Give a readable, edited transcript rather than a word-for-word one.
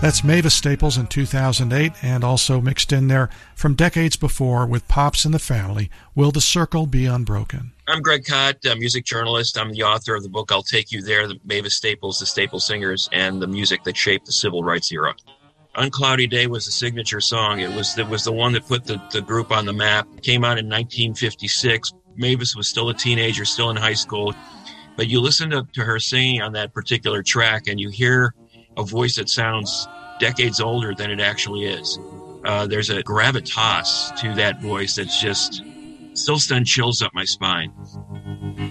That's Mavis Staples in 2008, and also mixed in there from decades before with Pops and the Family, Will the Circle Be Unbroken? I'm Greg Kot, a music journalist. I'm the author of the book I'll Take You There, the Mavis Staples, the Staples Singers, and the music that shaped the civil rights era. Uncloudy Day was the signature song. It was the one that put the group on the map. It came out in 1956. Mavis was still a teenager, still in high school. But you listen to her singing on that particular track, and you hear a voice that sounds decades older than it actually is. There's a gravitas to that voice that's just still sends chills up my spine.